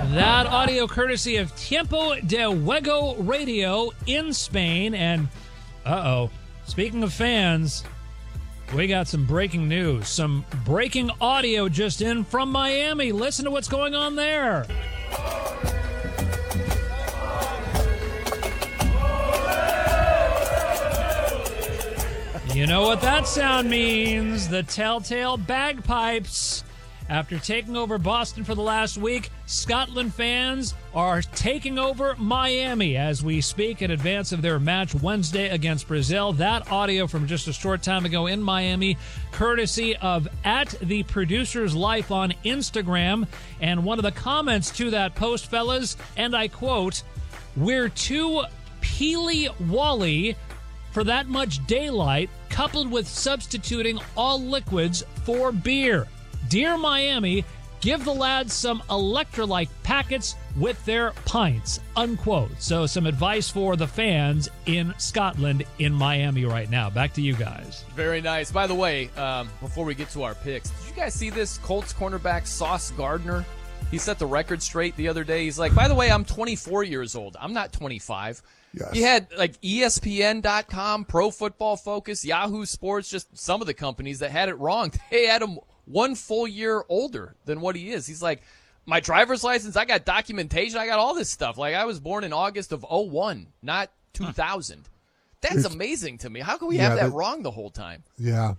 That audio courtesy of Tiempo de Juego Radio in Spain. And, speaking of fans, we got some breaking news. Some breaking audio just in from Miami. Listen to what's going on there. You know what that sound means. The telltale bagpipes. After taking over Boston for the last week, Scotland fans are taking over Miami as we speak in advance of their match Wednesday against Brazil. That audio from just a short time ago in Miami, courtesy of @TheProducersLife on Instagram. And one of the comments to that post, fellas, and I quote, "We're too peely-wally for that much daylight, coupled with substituting all liquids for beer. Dear Miami, give the lads some electrolyte packets with their pints," unquote. So some advice for the fans in Scotland, in Miami right now. Back to you guys. Very nice. By the way, before we get to our picks, did you guys see this? Colts cornerback Sauce Gardner, he set the record straight the other day. He's like, by the way, I'm 24 years old. I'm not 25. Yes. He had like ESPN.com, Pro Football Focus, Yahoo Sports, just some of the companies that had it wrong. They had him 1 full year older than what he is. He's like, my driver's license, I got documentation, I got all this stuff. Like, I was born in August of 2001, not 2000. That's amazing to me. How can we have that wrong the whole time? Yeah,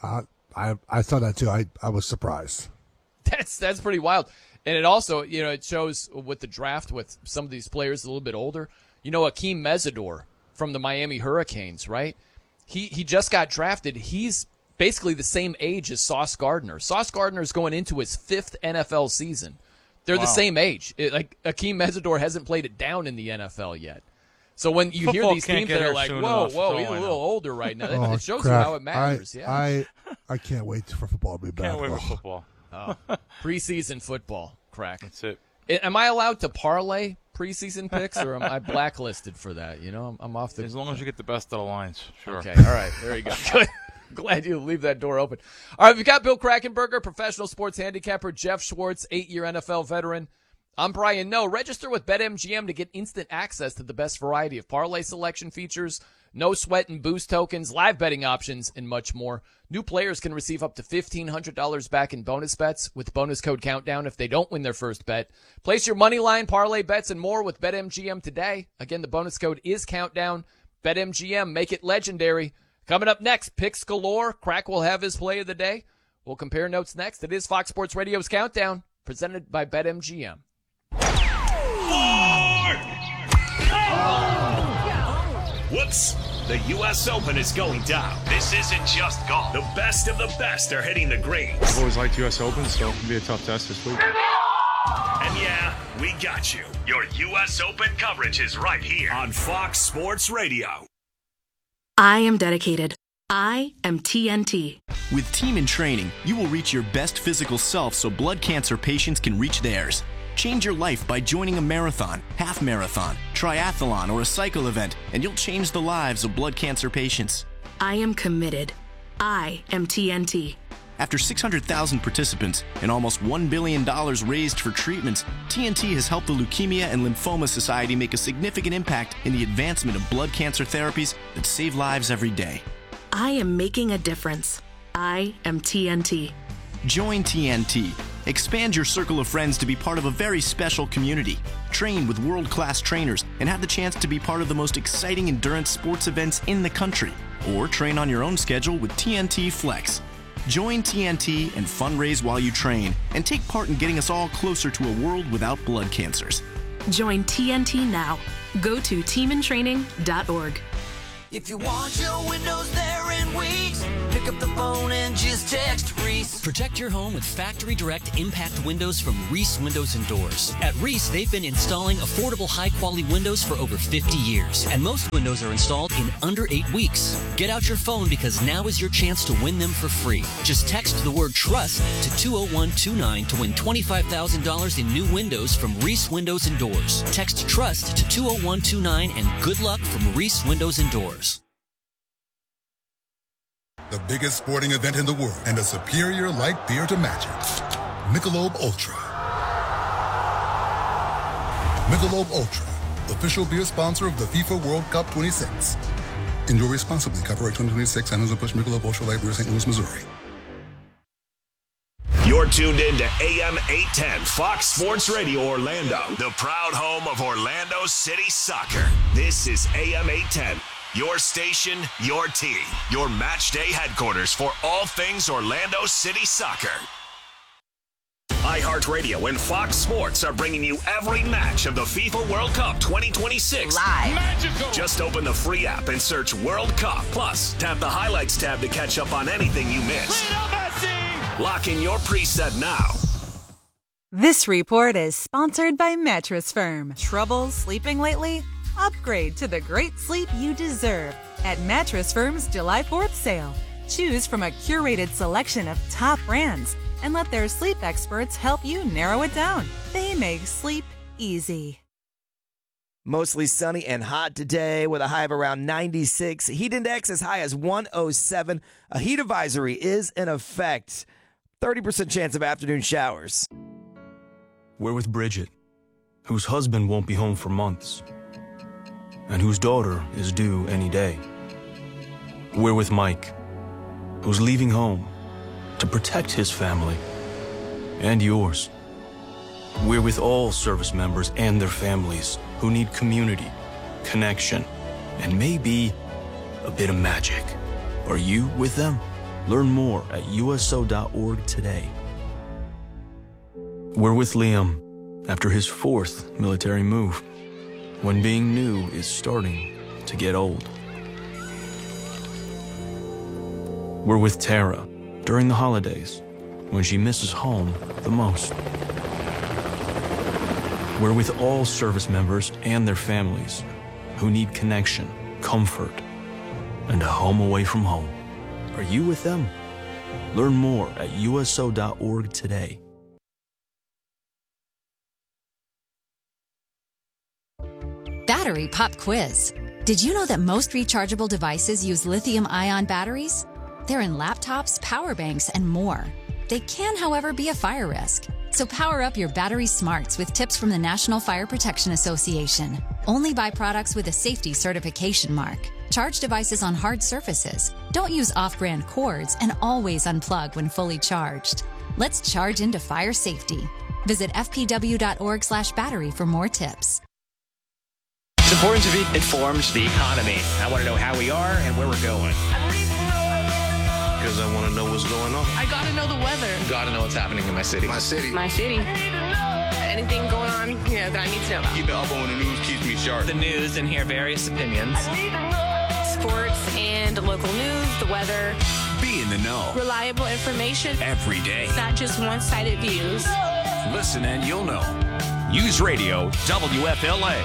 I thought that too. I was surprised. That's pretty wild. And it also, it shows with the draft with some of these players a little bit older. Akeem Mesidor from the Miami Hurricanes, right? He just got drafted. He's basically the same age as Sauce Gardner. Sauce Gardner is going into his 5th NFL season. They're the same age. Akeem Mesidor hasn't played it down in the NFL yet. So when you hear these teams that are like, whoa, he's a little older right now, it shows you how it matters. I can't wait for football to be back. Can't wait for football. Preseason football, crack. That's it. Am I allowed to parlay preseason picks, or am I blacklisted for that? I'm off the. As long as you get the best of the lines, sure. Okay, all right, there you go. Good. Glad you leave that door open. All right, we've got Bill Krackomberger, professional sports handicapper, Jeff Schwartz, 8-year NFL veteran. I'm Brian Noe. Register with BetMGM to get instant access to the best variety of parlay selection features, no sweat and boost tokens, live betting options, and much more. New players can receive up to $1,500 back in bonus bets with bonus code Countdown if they don't win their first bet. Place your money line, parlay bets, and more with BetMGM today. Again, the bonus code is Countdown. BetMGM, make it legendary. Coming up next, picks galore. Crack will have his play of the day. We'll compare notes next. It is Fox Sports Radio's Countdown, presented by BetMGM. Whoops. The U.S. Open is going down. This isn't just golf. The best of the best are hitting the greens. I've always liked U.S. Open, so it'll be a tough test this week. And yeah, we got you. Your U.S. Open coverage is right here on Fox Sports Radio. I am dedicated. I am TNT. With Team in Training, you will reach your best physical self so blood cancer patients can reach theirs. Change your life by joining a marathon, half marathon, triathlon, or a cycle event, and you'll change the lives of blood cancer patients. I am committed. I am TNT. After 600,000 participants and almost $1 billion raised for treatments, TNT has helped the Leukemia and Lymphoma Society make a significant impact in the advancement of blood cancer therapies that save lives every day. I am making a difference. I am TNT. Join TNT. Expand your circle of friends to be part of a very special community. Train with world-class trainers and have the chance to be part of the most exciting endurance sports events in the country. Or train on your own schedule with TNT Flex. Join TNT and fundraise while you train and take part in getting us all closer to a world without blood cancers. Join TNT now. Go to teamintraining.org. If you want your windows there in weeks, pick up the phone and just text Reese. Protect your home with Factory Direct Impact Windows from Reese Windows and Doors. At Reese, they've been installing affordable, high-quality windows for over 50 years, and most windows are installed in under 8 weeks. Get out your phone because now is your chance to win them for free. Just text the word TRUST to 20129 to win $25,000 in new windows from Reese Windows and Doors. Text TRUST to 20129 and good luck from Reese Windows and Doors. The biggest sporting event in the world and a superior light beer to match it. Michelob Ultra. Michelob Ultra, official beer sponsor of the FIFA World Cup 26. Enjoy responsibly. Copyright 2026, Anheuser-Busch Michelob Ultra Light Beer, St. Louis, Missouri. You're tuned in to AM 810 Fox Sports Radio Orlando, the proud home of Orlando City Soccer. This is AM 810, your station, your team, your match day headquarters for all things Orlando City Soccer. iHeartRadio and Fox Sports are bringing you every match of the FIFA World Cup 2026 Live. Magical. Just open the free app and search World Cup. Plus, tap the highlights tab to catch up on anything you missed. Lock in your preset now. This report is sponsored by Mattress Firm. Trouble sleeping lately? Upgrade to the great sleep you deserve at Mattress Firm's July 4th sale. Choose from a curated selection of top brands and let their sleep experts help you narrow it down. They make sleep easy. Mostly sunny and hot today with a high of around 96. Heat index as high as 107. A heat advisory is in effect. 30% chance of afternoon showers. We're with Bridget, whose husband won't be home for months, and whose daughter is due any day. We're with Mike, who's leaving home to protect his family and yours. We're with all service members and their families who need community, connection, and maybe a bit of magic. Are you with them? Learn more at USO.org today. We're with Liam after his 4th military move, when being new is starting to get old. We're with Tara during the holidays, when she misses home the most. We're with all service members and their families who need connection, comfort, and a home away from home. Are you with them? Learn more at USO.org today. Battery Pop Quiz. Did you know that most rechargeable devices use lithium-ion batteries? They're in laptops, power banks, and more. They can, however, be a fire risk. So power up your battery smarts with tips from the National Fire Protection Association. Only buy products with a safety certification mark. Charge devices on hard surfaces. Don't use off-brand cords, and always unplug when fully charged. Let's charge into fire safety. Visit fpw.org/battery for more tips. It's important to be informed the economy. I want to know how we are and where we're going. Because I want to know what's going on. I got to know the weather. Got to know what's happening in my city. My city. Anything going on, that I need to know about. Keep it up on the news, keeps me sharp. The news and hear various opinions. Sports and local news, the weather. Be in the know. Reliable information. Every day. Not just one-sided views. Listen and you'll know. News Radio WFLA.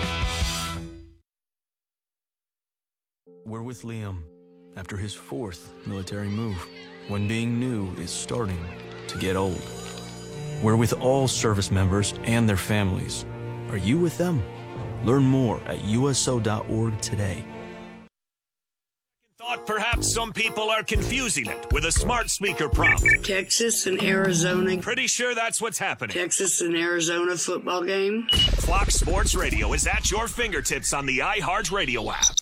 We're with Liam after his 4th military move, when being new is starting to get old. We're with all service members and their families. Are you with them? Learn more at USO.org today. Thought perhaps some people are confusing it with a smart speaker prompt. Texas and Arizona. Pretty sure that's what's happening. Texas and Arizona football game. Fox Sports Radio is at your fingertips on the iHeartRadio app.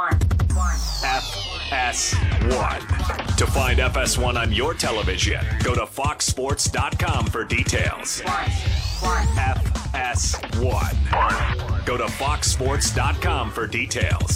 FS1. To find FS1 on your television, go to foxsports.com for details. FS1. Go to foxsports.com for details.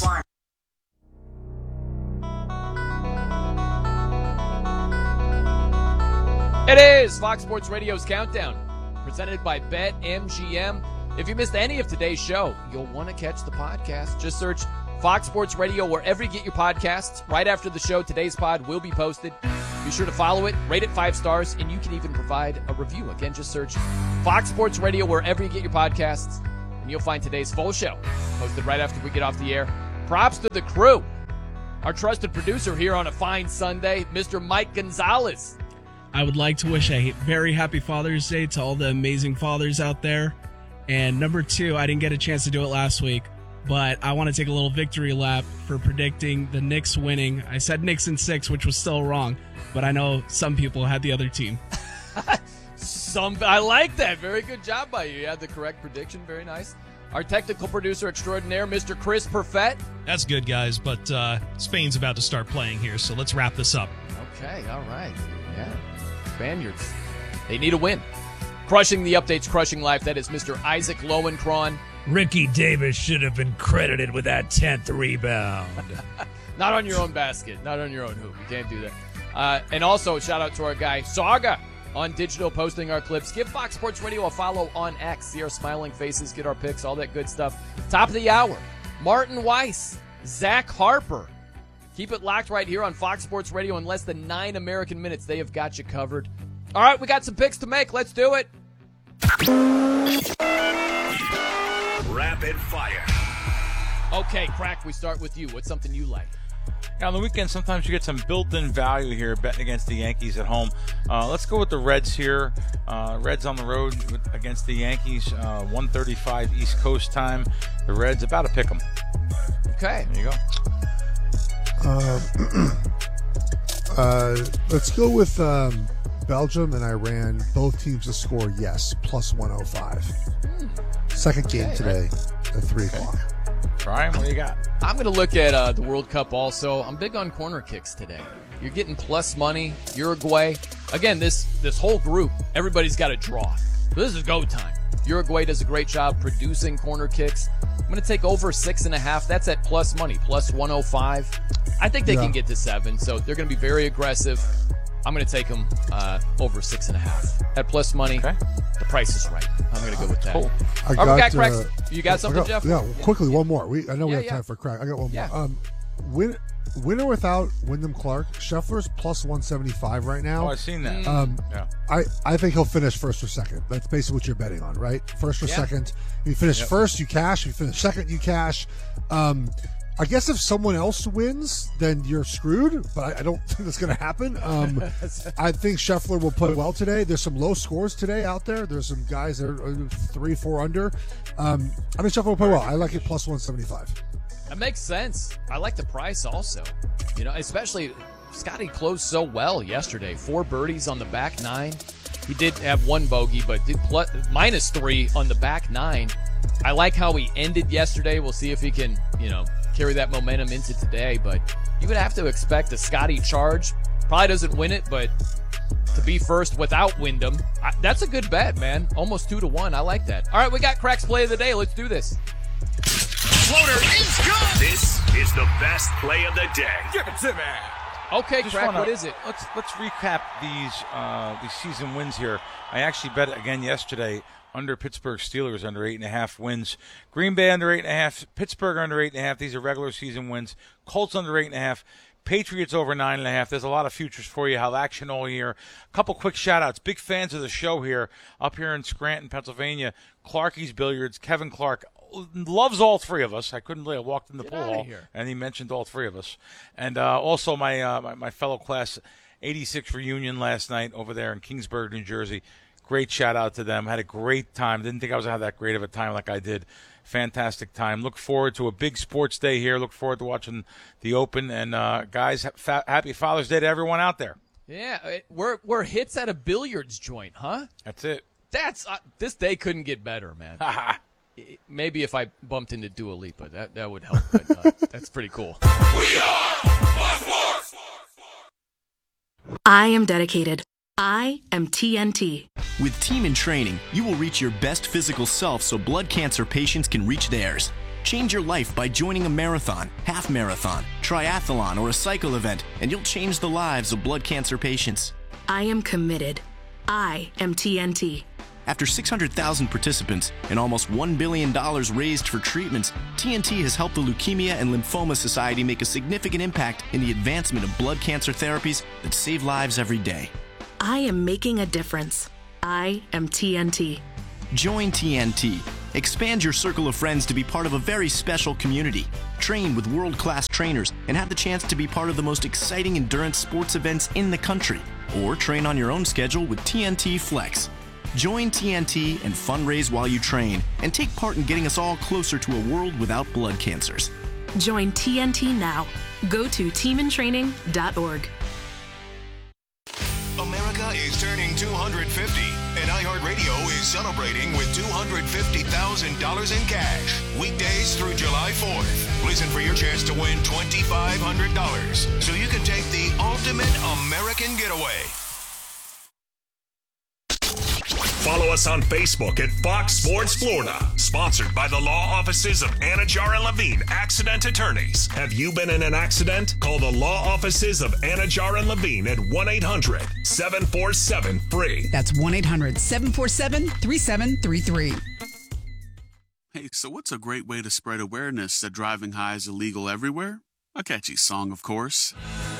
It is Fox Sports Radio's Countdown, presented by BetMGM. If you missed any of today's show, you'll want to catch the podcast. Just search Fox Sports Radio wherever you get your podcasts. Right after the show, today's pod will be posted. Be sure to follow it, rate it 5 stars, and you can even provide a review. Again, just search Fox Sports Radio wherever you get your podcasts, and you'll find today's full show posted right after we get off the air. Props to the crew. Our trusted producer here on a fine Sunday, Mr. Mike Gonzalez. I would like to wish a very happy Father's Day to all the amazing fathers out there. And number 2, I didn't get a chance to do it last week, but I want to take a little victory lap for predicting the Knicks winning. I said Knicks in 6, which was still wrong, but I know some people had the other team. I like that. Very good job by you. You had the correct prediction. Very nice. Our technical producer extraordinaire, Mr. Chris Perfett. That's good, guys, but Spain's about to start playing here, so let's wrap this up. Okay, all right. Yeah. Spaniards. They need a win. Crushing the updates, crushing life. That is Mr. Isaac Lowenkron. Ricky Davis should have been credited with that 10th rebound. Not on your own basket. Not on your own hoop. You can't do that. And also, shout out to our guy, Saga, on digital, posting our clips. Give Fox Sports Radio a follow on X. See our smiling faces, get our pics, all that good stuff. Top of the hour, Martin Weiss, Zach Harper. Keep it locked right here on Fox Sports Radio. In less than 9 American minutes, they have got you covered. All right, we got some picks to make. Let's do it. Rapid fire. Okay, Crack, we start with you. What's something you like? Now, on the weekend, sometimes you get some built-in value here betting against the Yankees at home. Let's go with the Reds here. Reds on the road against the Yankees, 1:35 East Coast time. The Reds about to pick them. Okay. There you go. Let's go with Belgium and Iran. Both teams to score yes, plus 105. Second game today at 3 o'clock. Brian, what do you got? I'm going to look at the World Cup also. I'm big on corner kicks today. You're getting plus money. Uruguay. Again, this whole group, everybody's got a draw. So this is go time. Uruguay does a great job producing corner kicks. I'm going to take over 6.5. That's at plus money, plus 105. I think they can get to 7, so they're going to be very aggressive. I'm going to take them over 6.5 at plus money. Okay. The price is right. I'm going to go with that. Cool. You got something, Jeff? Yeah, quickly, one more. I know we have time for Crack. I got one more. Winner without Wyndham Clark. Scheffler's plus 175 right now. Oh, I've seen that. I think he'll finish first or second. That's basically what you're betting on, right? First or second. If you finish first, you cash. If you finish second, you cash. I guess if someone else wins, then you're screwed, but I don't think that's going to happen. I think Scheffler will play well today. There's some low scores today out there. There's some guys that are 3-4 under. I think Scheffler will play well. I like it plus 175. That makes sense. I like the price also. You know, especially Scotty closed so well yesterday. 4 birdies on the back 9. He did have 1 bogey, but did -3 on the back 9. I like how he ended yesterday. We'll see if he can, carry that momentum into today, but you would have to expect a Scotty charge. Probably doesn't win it, but to be first without Wyndham, that's a good bet, man. Almost 2-1. I like that. All right, we got Crack's play of the day. Let's do this. Floater is good. This is the best play of the day. Give it to me. Okay, Crack, what is it? Let's recap these season wins here. I actually bet again yesterday under Pittsburgh Steelers under 8.5 wins. Green Bay under 8.5. Pittsburgh under 8.5. These are regular season wins. Colts under 8.5. Patriots over 9.5. There's a lot of futures for you. Have action all year. A couple quick shout-outs. Big fans of the show here up here in Scranton, Pennsylvania. Clarky's Billiards. Kevin Clark loves all 3 of us. I couldn't believe I walked in the pool hall and he mentioned all 3 of us. And also my fellow class 86 reunion last night over there in Kingsburg, New Jersey. Great shout-out to them. Had a great time. Didn't think I was going to have that great of a time like I did. Fantastic time. Look forward to a big sports day here. Look forward to watching the Open. And, guys, happy Father's Day to everyone out there. Yeah, we're hits at a billiards joint, huh? That's it. This day couldn't get better, man. Maybe if I bumped into Dua Lipa, that would help. But, that's pretty cool. We are Fox Sports. I am dedicated. I am TNT. With Team in Training, you will reach your best physical self so blood cancer patients can reach theirs. Change your life by joining a marathon, half marathon, triathlon, or a cycle event, and you'll change the lives of blood cancer patients. I am committed. I am TNT. After 600,000 participants and almost $1 billion raised for treatments, TNT has helped the Leukemia and Lymphoma Society make a significant impact in the advancement of blood cancer therapies that save lives every day. I am making a difference. I am TNT. Join TNT. Expand your circle of friends to be part of a very special community. Train with world-class trainers and have the chance to be part of the most exciting endurance sports events in the country. Or train on your own schedule with TNT Flex. Join TNT and fundraise while you train and take part in getting us all closer to a world without blood cancers. Join TNT now. Go to teamintraining.org. America is turning 250. iHeartRadio is celebrating with $250,000 in cash. Weekdays through July 4th. Listen for your chance to win $2,500 so you can take the ultimate American getaway. Follow us on Facebook at Fox Sports Florida. Sponsored by the law offices of Anajar and Levine, accident attorneys. Have you been in an accident? Call the law offices of Anajar and Levine at 1-800-747-FREE. That's 1-800-747-3733. Hey, so what's a great way to spread awareness that driving high is illegal everywhere? A catchy song, of course.